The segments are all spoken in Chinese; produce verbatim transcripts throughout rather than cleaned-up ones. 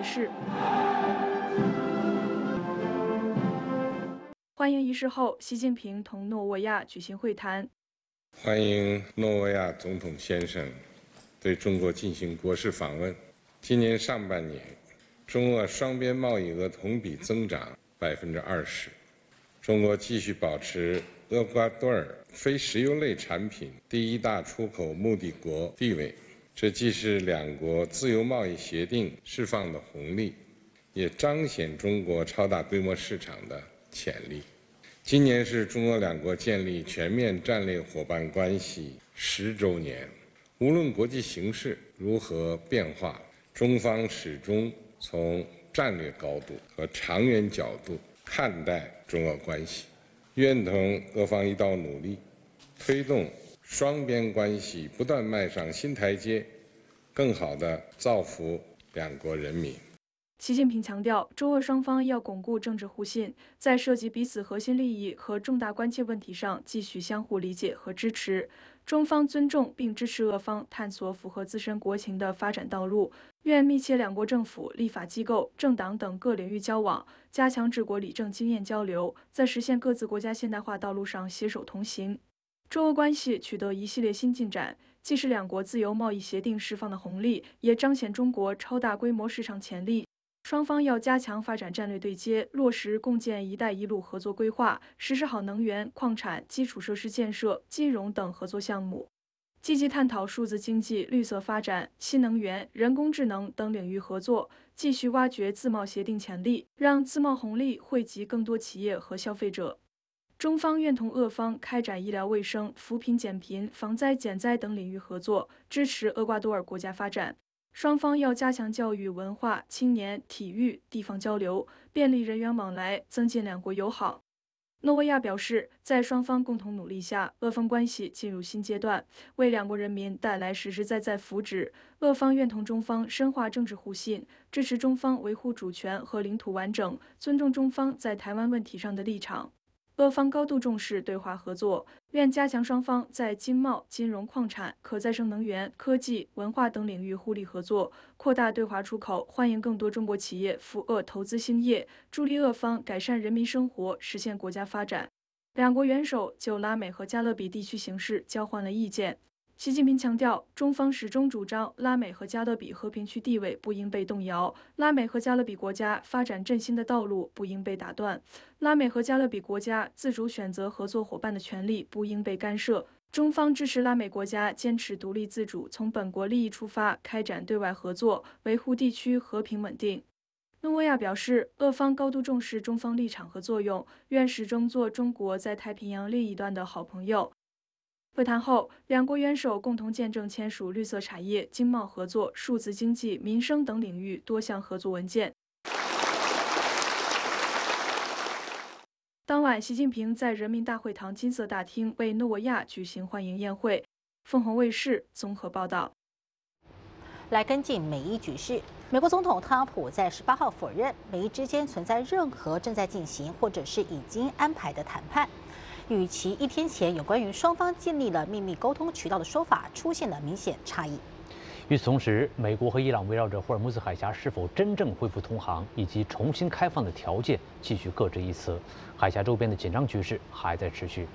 事。欢迎仪式后，习近平同诺沃亚举行会谈。 欢迎诺沃亚总统先生对中国进行国事访问。今年上半年，中俄双边贸易额同比增长百分之二十，中国继续保持厄瓜多尔非石油类产品第一大出口目的国地位。这既是两国自由贸易协定释放的红利，也彰显中国超大规模市场的潜力。今年是中俄两国建立全面战略伙伴关系十周年，无论国际形势如何变化，中方始终从战略高度和长远角度看待中俄关系，愿同俄方一道努力，推动双边关系不断迈上新台阶，更好地造福两国人民。 习近平强调，中俄双方要巩固政治互信，在涉及彼此核心利益和重大关切问题上继续相互理解和支持。中方尊重并支持俄方探索符合自身国情的发展道路，愿密切两国政府、立法机构、政党等各领域交往，加强治国理政经验交流，在实现各自国家现代化道路上携手同行。中俄关系取得一系列新进展，既是两国自由贸易协定释放的红利，也彰显中国超大规模市场潜力。双方要加强发展战略对接，落实共建“一带一路”合作规划，实施好能源、矿产、基础设施建设、金融等合作项目，积极探讨数字经济、绿色发展、新能源、人工智能等领域合作，继续挖掘自贸协定潜力，让自贸红利惠及更多企业和消费者。中方愿同俄方开展医疗卫生、扶贫减贫、防灾减灾等领域合作，支持厄瓜多尔国家发展。双方要加强教育、文化、青年、体育、地方交流，便利人员往来，增进两国友好。诺沃亚表示，在双方共同努力下，俄方关系进入新阶段，为两国人民带来实实在在福祉。俄方愿同中方深化政治互信，支持中方维护主权和领土完整，尊重中方在台湾问题上的立场。俄方高度重视对华合作，愿加强双方在经贸、金融、矿产、可再生能源、科技、文化等领域互利合作，扩大对华出口，欢迎更多中国企业赴俄投资兴业，助力俄方改善人民生活，实现国家发展。两国元首就拉美和加勒比地区形势交换了意见。习近平强调，中方始终主张拉美和加勒比和平区地位不应被动摇，拉美和加勒比国家发展振兴的道路不应被打断，拉美和加勒比国家自主选择合作伙伴的权利不应被干涉。中方支持拉美国家坚持独立自主，从本国利益出发开展对外合作，维护地区和平稳定。诺沃亚表示，俄方高度重视中方立场和作用，愿始终做中国在太平洋另一端的好朋友。会谈后，两国元首共同见证签署绿色产业、经贸合作、数字经济、民生等领域多项合作文件。当晚，习近平在人民大会堂金色大厅为诺沃亚举行欢迎宴会。凤凰卫视综合报道。 来跟进美伊局势，美国总统特朗普在十八号否认美伊之间存在任何正在进行或者是已经安排的谈判。与其一天前有关于双方建立了秘密沟通渠道的说法出现了明显差异。 与此同时，美国和伊朗围绕着霍尔木兹海峡是否真正恢复通航以及重新开放的条件继续各执一词，海峡周边的紧张局势还在持续。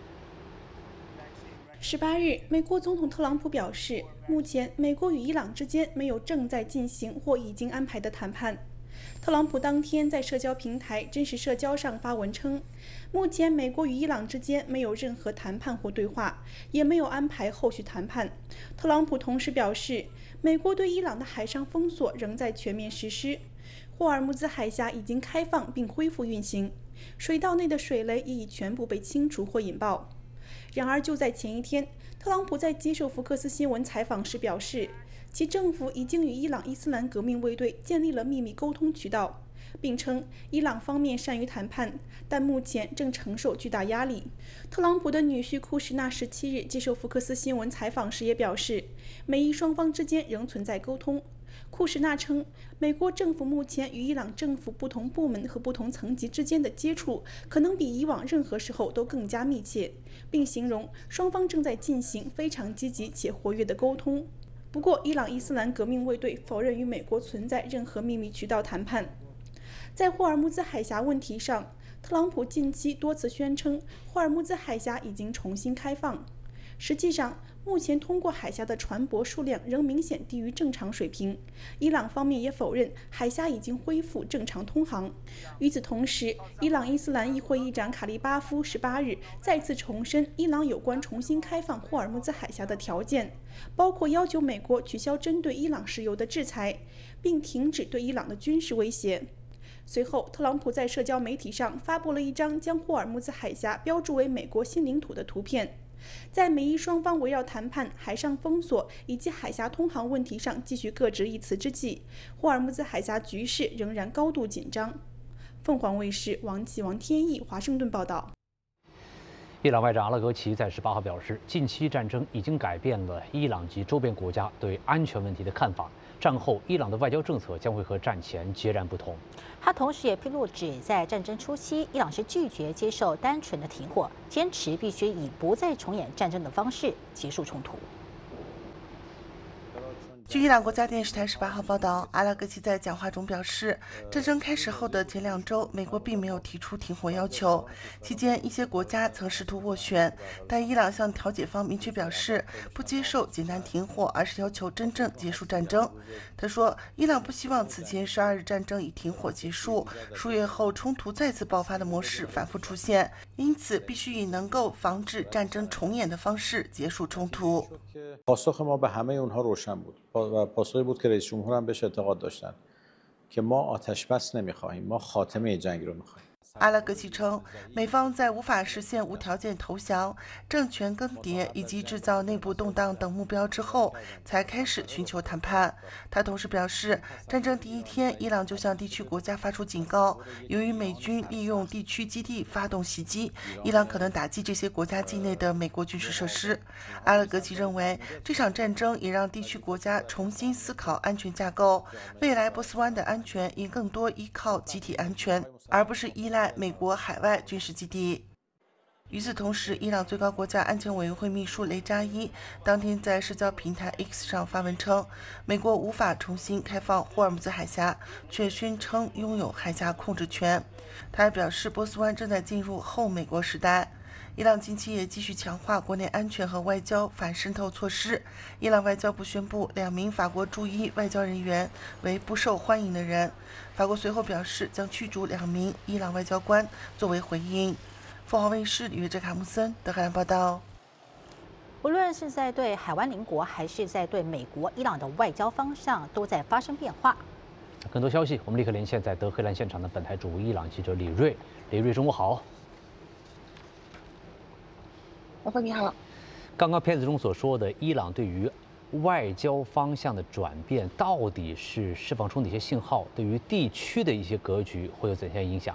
十八日，美国总统特朗普表示，目前美国与伊朗之间没有正在进行或已经安排的谈判。特朗普当天在社交平台真实社交上发文称，目前美国与伊朗之间没有任何谈判或对话，也没有安排后续谈判。特朗普同时表示，美国对伊朗的海上封锁仍在全面实施，霍尔木兹海峡已经开放并恢复运行，水道内的水雷也已全部被清除或引爆。然而，就在前一天，特朗普在接受福克斯新闻采访时表示，其政府已经与伊朗伊斯兰革命卫队建立了秘密沟通渠道，并称伊朗方面善于谈判，但目前正承受巨大压力。特朗普的女婿库什纳十七日接受福克斯新闻采访时也表示，美伊双方之间仍存在沟通。库什纳称，美国政府目前与伊朗政府不同部门和不同层级之间的接触可能比以往任何时候都更加密切，并形容双方正在进行非常积极且活跃的沟通。 不过，伊朗伊斯兰革命卫队否认与美国存在任何秘密渠道谈判。在霍尔木兹海峡问题上，特朗普近期多次宣称霍尔木兹海峡已经重新开放。实际上，目前通过海峡的船舶数量仍明显低于正常水平。伊朗方面也否认海峡已经恢复正常通航。与此同时，伊朗伊斯兰议会议长卡利巴夫十八日再次重申伊朗有关重新开放霍尔木兹海峡的条件，包括要求美国取消针对伊朗石油的制裁，并停止对伊朗的军事威胁。随后，特朗普在社交媒体上发布了一张将霍尔木兹海峡标注为美国新领土的图片。在美伊双方围绕谈判、海上封锁以及海峡通航问题上继续各执一词之际，霍尔木兹海峡局势仍然高度紧张。凤凰卫视王启、王天意华盛顿报道。 伊朗外长阿拉格齐在十八号表示，近期战争已经改变了伊朗及周边国家对安全问题的看法。战后，伊朗的外交政策将会和战前截然不同。 他同时也披露，指在战争初期，伊朗是拒绝接受单纯的停火，坚持必须以不再重演战争的方式结束冲突。 据伊朗国家电视台十八号报道，阿拉格齐在讲话中表示，战争开始后的前两周，美国并没有提出停火要求。期间，一些国家曾试图斡旋，但伊朗向调解方明确表示，不接受简单停火，而是要求真正结束战争。他说，伊朗不希望此前十二日战争以停火结束，数月后冲突再次爆发的模式反复出现，因此必须以能够防止战争重演的方式结束冲突。 پاسخ ما به همه اونها روشن بود و پاسخی بود که رئیس جمهور هم بهش اعتقاد داشتن که ما آتش بس نمیخواهیم ما خاتمه جنگ رو میخواهیم 阿拉格齐称，美方在无法实现无条件投降、政权更迭以及制造内部动荡等目标之后，才开始寻求谈判。他同时表示，战争第一天，伊朗就向地区国家发出警告，由于美军利用地区基地发动袭击，伊朗可能打击这些国家境内的美国军事设施。阿拉格齐认为，这场战争也让地区国家重新思考安全架构，未来波斯湾的安全应更多依靠集体安全，而不是依赖美国海外军事基地。与此同时，伊朗最高国家安全委员会秘书雷扎伊当天在社交平台 X 上发文称，美国无法重新开放霍尔木兹海峡，却宣称拥有海峡控制权。他还表示，波斯湾正在进入后美国时代。伊朗近期也继续强化国内安全和外交反渗透措施。伊朗外交部宣布，两名法国驻伊外交人员为不受欢迎的人。法国随后表示将驱逐两名伊朗外交官作为回应。凤凰卫视李约哲卡穆森德黑兰报道。 无论是在对海湾邻国，还是在对美国、伊朗的外交方向，都在发生变化。 更多消息，我们立刻连线在德黑兰现场的本台驻伊朗记者李锐。李锐，中午好。 老婆你好。 刚刚片子中所说的伊朗对于外交方向的转变，到底是释放出哪些信号？对于地区的一些格局会有怎样影响？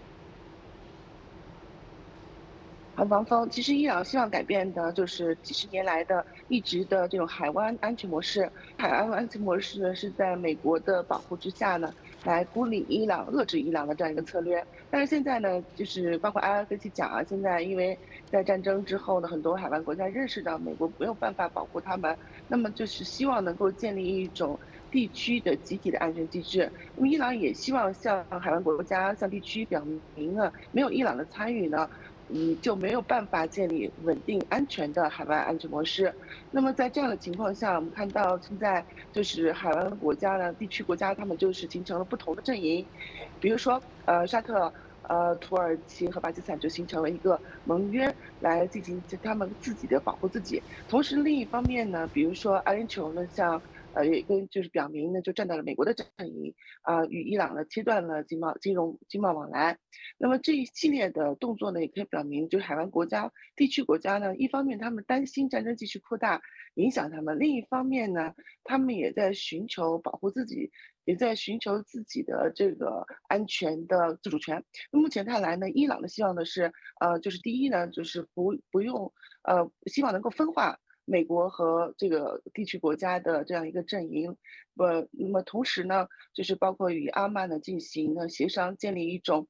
好，王峰，其实伊朗希望改变的就是几十年来的一直的这种海湾安全模式。海湾安全模式呢，是在美国的保护之下呢，来孤立伊朗、遏制伊朗的这样一个策略。但是现在呢，就是包括阿拉格齐讲啊，现在因为在战争之后呢，很多海湾国家认识到美国没有办法保护他们，那么就是希望能够建立一种地区的集体的安全机制。那么伊朗也希望向海湾国家、向地区表明呢，没有伊朗的参与呢，嗯，就没有办法建立稳定安全的海湾安全模式。那么在这样的情况下，我们看到现在就是海湾国家呢、地区国家，他们就是形成了不同的阵营。比如说，呃，沙特、呃，土耳其和巴基斯坦就形成了一个盟约，来进行他们自己的保护自己。同时，另一方面呢，比如说阿联酋呢，像呃，也跟就是表明呢，就站到了美国的阵营啊，与伊朗呢切断了经贸、金融、经贸往来。那么这一系列的动作呢，也可以表明，就是海湾国家、地区国家呢，一方面他们担心战争继续扩大影响他们，另一方面呢，他们也在寻求保护自己，也在寻求自己的这个安全的自主权。那目前看来呢，伊朗的希望的是，呃，就是第一呢，就是不不用，呃，希望能够分化美国和这个地区国家的这样一个阵营，呃，那么同时呢，就是包括与阿曼呢进行呢协商，建立一种，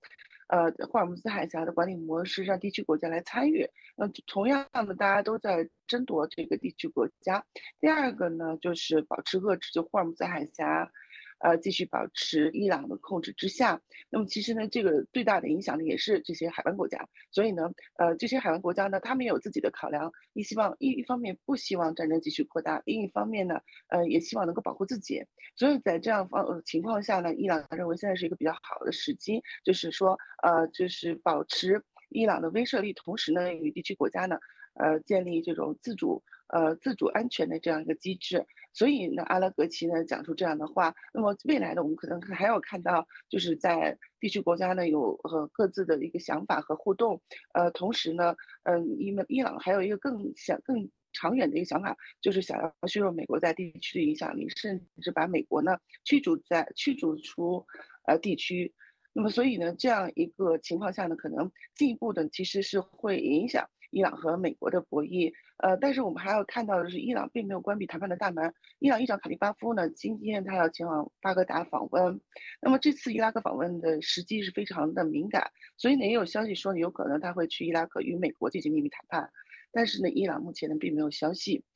呃霍尔木兹海峡的管理模式，让地区国家来参与。那同样的，大家都在争夺这个地区国家。第二个呢，就是保持遏制，就霍尔木兹海峡。呃，继续保持伊朗的控制之下，那么其实呢，这个最大的影响力也是这些海湾国家。所以呢，呃，这些海湾国家呢，他们也有自己的考量，一希望一一方面不希望战争继续扩大，另一方面呢，呃，也希望能够保护自己。所以在这样方、呃、情况下呢，伊朗认为现在是一个比较好的时机，就是说，呃，就是保持伊朗的威慑力，同时呢，与地区国家呢，呃，建立这种自主。呃，自主安全的这样一个机制，所以呢，阿拉格齐呢讲出这样的话，那么未来呢，我们可能还要看到，就是在地区国家呢有呃各自的一个想法和互动，呃，同时呢，嗯，因为伊朗还有一个更想更长远的一个想法，就是想要削弱美国在地区的影响力，甚至把美国呢驱逐在驱逐出呃地区。那么，所以呢，这样一个情况下呢，可能进一步的其实是会影响伊朗和美国的博弈。呃，但是我们还要看到的是，伊朗并没有关闭谈判的大门。伊朗议长卡利巴夫呢，今天他要前往巴格达访问。那么这次伊拉克访问的时机是非常的敏感，所以呢，也有消息说呢，有可能他会去伊拉克与美国进行秘密谈判。但是呢，伊朗目前呢并没有消息。